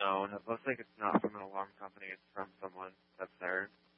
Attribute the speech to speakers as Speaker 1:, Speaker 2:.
Speaker 1: unknown. It looks like it's not from an alarm company. It's from someone that's there.